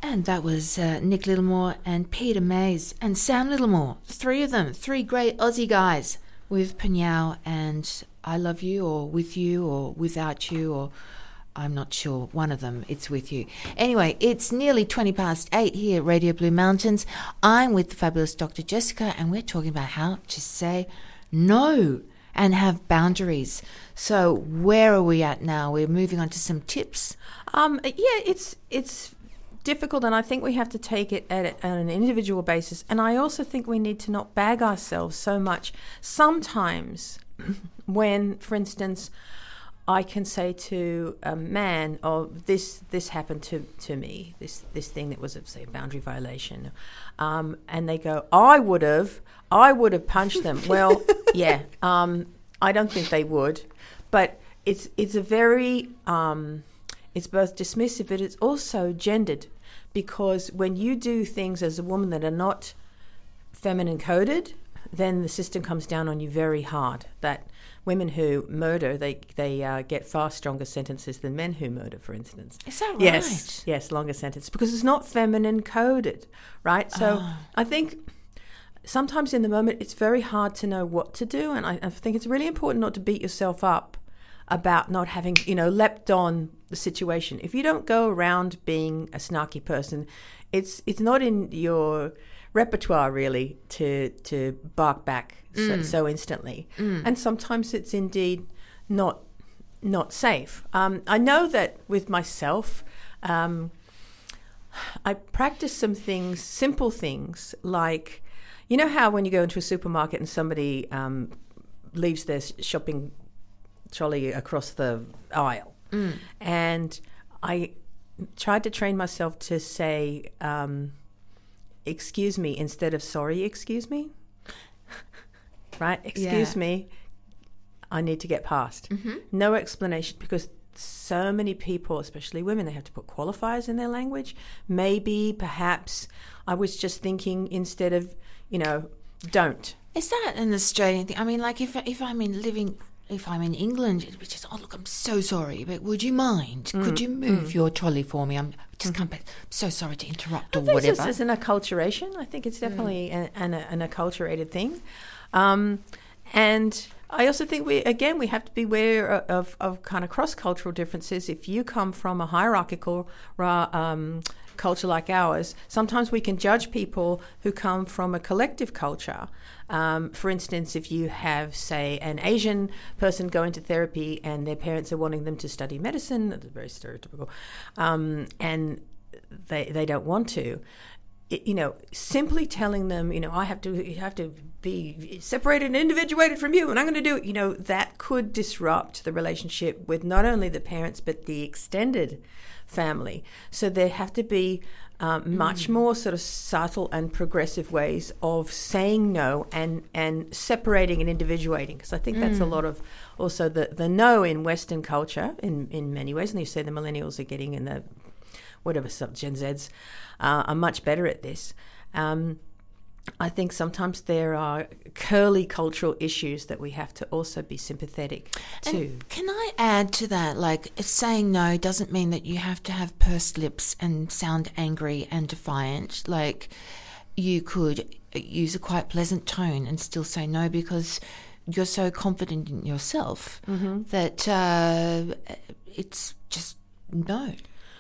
And that was Nick Littlemore and Peter Mays and Sam Littlemore. Three of them, three great Aussie guys with Panyao and I Love You or With You or Without You, or I'm not sure, one of them, it's With You. Anyway, it's nearly 8:20 here at Radio Blue Mountains. I'm with the fabulous Dr. Jessica and we're talking about how to say no and have boundaries. So where are we at now? We're moving on to some tips. It's difficult, and I think we have to take it at an individual basis. And I also think we need to not bag ourselves so much. Sometimes when, for instance, I can say to a man, "Oh, this happened to me. This thing that was, say, a boundary violation," and they go, "I would have punched them." Well, yeah, I don't think they would, but it's a very it's both dismissive, but it's also gendered, because when you do things as a woman that are not feminine coded, then the system comes down on you very hard. That women who murder, they get far stronger sentences than men who murder, for instance. Is that right? Yes, longer sentence, because it's not feminine coded, right? So I think sometimes in the moment it's very hard to know what to do, and I think it's really important not to beat yourself up about not having, leapt on the situation. If you don't go around being a snarky person, it's not in your repertoire really to bark back so instantly. And sometimes it's indeed not safe. I know that with myself, I practice some things, simple things, like, you know how when you go into a supermarket and somebody leaves their shopping trolley across the aisle, and I tried to train myself to say excuse me instead of sorry, excuse me. Right? Excuse me, I need to get past. No explanation, because so many people, especially women, they have to put qualifiers in their language. Maybe, perhaps, I was just thinking instead of, don't. Is that an Australian thing? I mean, like if I'm in England, it would just, oh, look, I'm so sorry, but would you mind? Could you move your trolley for me? I'm just come back. So sorry to interrupt or whatever. This is an acculturation. I think it's definitely an acculturated thing. And I also think we have to be aware of kind of cross-cultural differences. If you come from a hierarchical culture like ours, sometimes we can judge people who come from a collective culture. For instance, if you have, say, an Asian person going to therapy and their parents are wanting them to study medicine, that's very stereotypical, and they don't want to, simply telling them, you have to be separated and individuated from you, and I'm going to do it, that could disrupt the relationship with not only the parents but the extended family. So there have to be much more sort of subtle and progressive ways of saying no and separating and individuating, because I think that's a lot of also the no in Western culture in many ways. And you say the millennials are getting, in the whatever Gen Zs are much better at this. I think sometimes there are curly cultural issues that we have to also be sympathetic to. And can I add to that, like, saying no doesn't mean that you have to have pursed lips and sound angry and defiant. Like, you could use a quite pleasant tone and still say no because you're so confident in yourself that it's just no.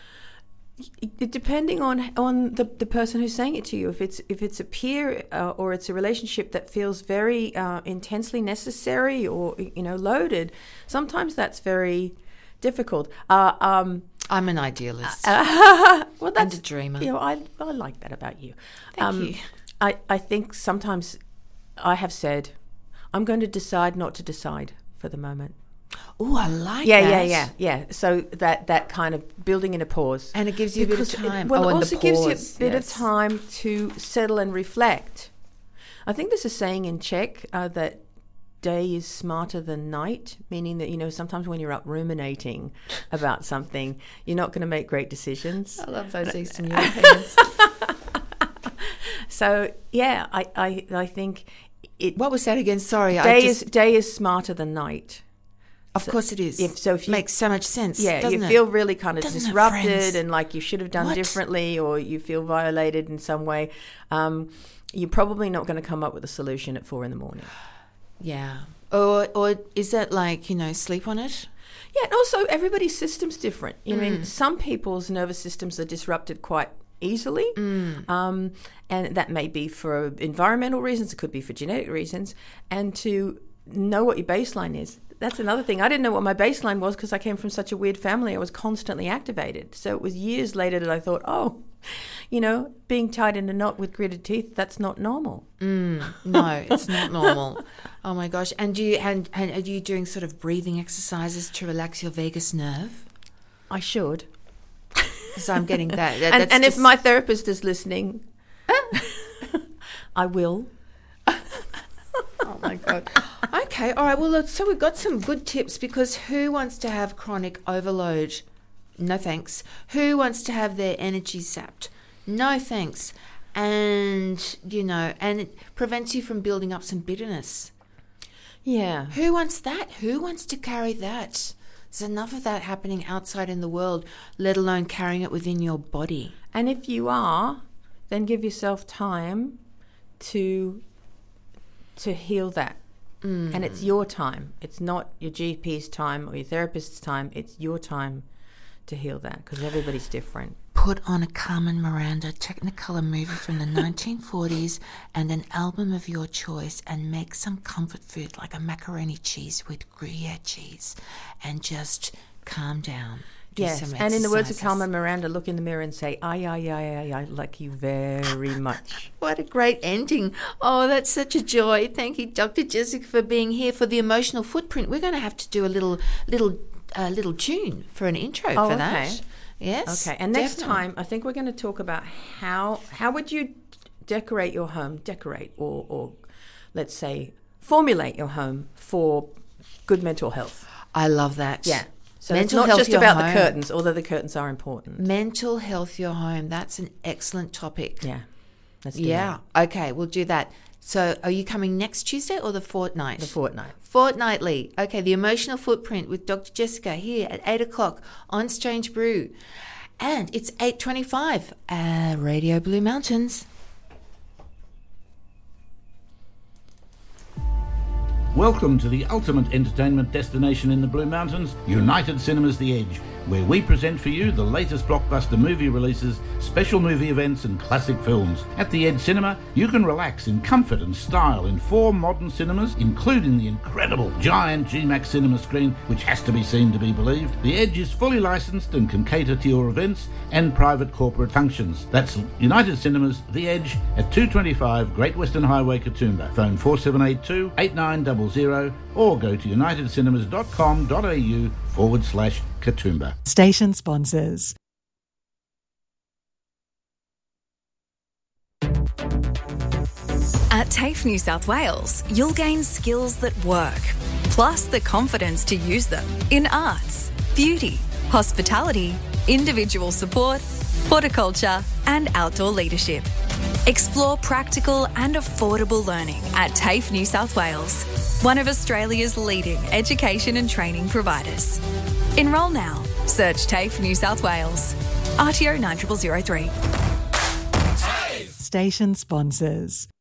Depending on the person who's saying it to you, if it's a peer or it's a relationship that feels very intensely necessary or loaded, sometimes that's very difficult. I'm an idealist. Well, that's and a dreamer. I like that about you. Thank you. I think sometimes I have said, I'm going to decide not to decide for the moment. Oh, I like that. Yeah. So that kind of building in a pause. And it gives you a bit of time. It also gives you a bit of time to settle and reflect. I think there's a saying in Czech that day is smarter than night, meaning that, sometimes when you're up ruminating about something, you're not going to make great decisions. I love those Eastern Europeans. So, yeah, I think it... What was that again? Sorry. Day is smarter than night. Of course it is. If you makes so much sense. Yeah, doesn't you it? feel really kind of Doesn't it, disrupted friends? and like you should have done What? differently, or you feel violated in some way, you're probably not going to come up with a solution at 4 a.m. Yeah. Or is that like, sleep on it? Yeah, and also everybody's system's different. I mean, some people's nervous systems are disrupted quite easily, and that may be for environmental reasons, it could be for genetic reasons, and to know what your baseline is. That's another thing. I didn't know what my baseline was because I came from such a weird family. I was constantly activated. So it was years later that I thought, being tied in a knot with gritted teeth, that's not normal. No, it's not normal. Oh my gosh. And are you doing sort of breathing exercises to relax your vagus nerve? I should. So I'm getting that. And if my therapist is listening, I will. Oh my God. Okay, all right. Well, look, so we've got some good tips, because who wants to have chronic overload? No thanks. Who wants to have their energy sapped? No thanks. And, and it prevents you from building up some bitterness. Yeah. Who wants that? Who wants to carry that? There's enough of that happening outside in the world, let alone carrying it within your body. And if you are, then give yourself time to heal that. And it's your time. It's not your GP's time or your therapist's time. It's your time to heal that, because everybody's different. Put on a Carmen Miranda Technicolor movie from the 1940s and an album of your choice, and make some comfort food like a macaroni cheese with Gruyere cheese, and just calm down. Yes, and in the words of Carmen Miranda, look in the mirror and say, I like you very much. What a great ending. Oh, that's such a joy. Thank you, Dr. Jessica, for being here for the emotional footprint. We're going to have to do a little tune for an intro for that. Okay. Yes. Okay, and next time, I think we're going to talk about how would you decorate your home, or let's say formulate your home for good mental health. I love that. Yeah. So mental it's not health just your about home. the curtains, although the curtains are important. Mental health your home. That's an excellent topic. Yeah. Let's do that. Okay, we'll do that. So are you coming next Tuesday or the fortnight? The fortnight. Fortnightly. Okay, the emotional footprint with Dr. Jessica here at 8 o'clock on Strange Brew. And it's 8:25 Radio Blue Mountains. Welcome to the ultimate entertainment destination in the Blue Mountains, United Cinemas The Edge, where we present for you the latest blockbuster movie releases, special movie events and classic films. At The Edge Cinema, you can relax in comfort and style in 4 modern cinemas, including the incredible giant GMAX cinema screen, which has to be seen to be believed. The Edge is fully licensed and can cater to your events and private corporate functions. That's United Cinemas The Edge at 225 Great Western Highway, Katoomba. Phone 4782 8900 or go to unitedcinemas.com.au/Katoomba. Station sponsors. At TAFE New South Wales, you'll gain skills that work, plus the confidence to use them in arts, beauty, hospitality, individual support, horticulture, and outdoor leadership. Explore practical and affordable learning at TAFE New South Wales, one of Australia's leading education and training providers. Enrol now. Search TAFE New South Wales. RTO 9003. Station sponsors.